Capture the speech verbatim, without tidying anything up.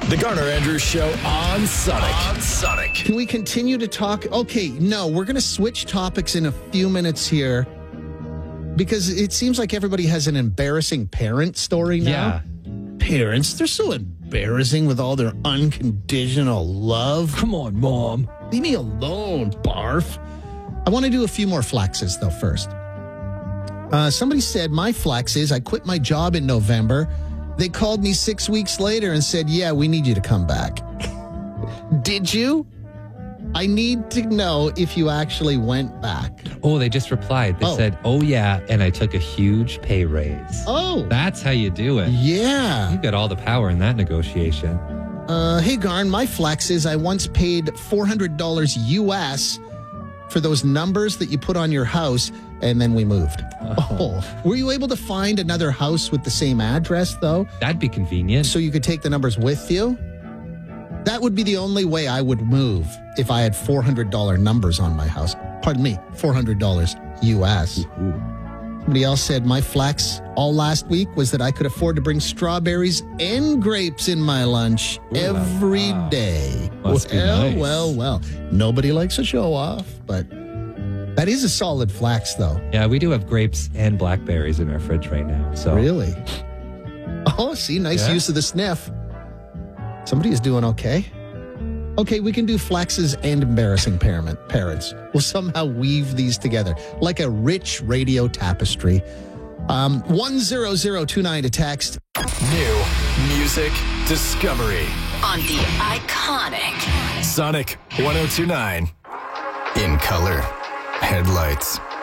The Garner Andrews Show on Sonic. On Sonic. Can we continue to talk? Okay, no, we're going to switch topics in a few minutes here because it seems like everybody has an embarrassing parent story now. Yeah. Parents, they're so embarrassing with all their unconditional love. Come on, Mom. Leave me alone, barf. I want to do a few more flexes, though, first. Uh, somebody said, my flex is I quit my job in November. They called me six weeks later and said, yeah, we need you to come back. Did you? I need to know if you actually went back. Oh, they just replied. They Oh. said, oh, yeah, and I took a huge pay raise. Oh. That's how you do it. Yeah. You've got all the power in that negotiation. Uh, hey, Garn, my flex is I once paid four hundred dollars U S for those numbers that you put on your house, and then we moved. Oh. oh. Were you able to find another house with the same address, though, That'd be convenient. so you could take the numbers with you? That would be the only way I would move if I had four hundred dollars numbers on my house. Pardon me, four hundred dollars U S. Somebody else said my flex all last week was that I could afford to bring strawberries and grapes in my lunch Ooh, every wow. day. Must be well, nice. well, well. Nobody likes a show off, but that is a solid flex, though. Yeah, we do have grapes and blackberries in our fridge right now. So Really? Oh, see, nice Yeah. use of the sniff. Somebody is doing okay. Okay, we can do flexes and embarrassing parent, parents. We'll somehow weave these together like a rich radio tapestry. Um, one zero zero two nine to text. New music discovery. On the iconic Sonic one oh two nine. In color. Headlights.